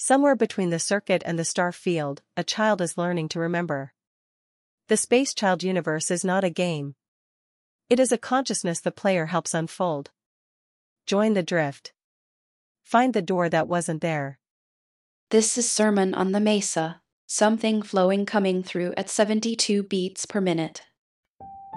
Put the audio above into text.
Somewhere between the circuit and the star field, a child is learning to remember. The Space Child universe is not a game. It is a consciousness the player helps unfold. Join the drift. Find the door that wasn't there. This is Sermon on the Mesa, something flowing coming through at 72 beats per minute.